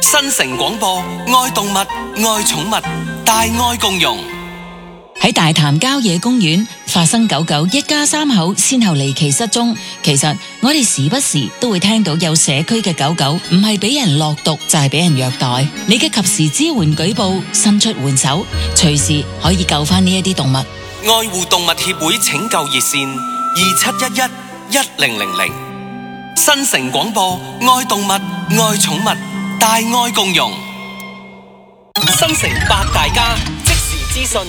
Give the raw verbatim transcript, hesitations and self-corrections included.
新城廣播，愛動物，愛寵物，大愛共融。 喺大潭郊野公園發生狗狗一家三口先後離奇失蹤。其實我哋時不時都會聽到有社區嘅狗狗唔係俾人落毒就係俾人虐待。你嘅及時支援舉報，伸出援手，隨時可以救翻呢一啲動物。 愛護動物協會拯救熱線二七一一一零零零。新城廣播，愛動物，愛寵物，大愛共融。新城八大家即時資訊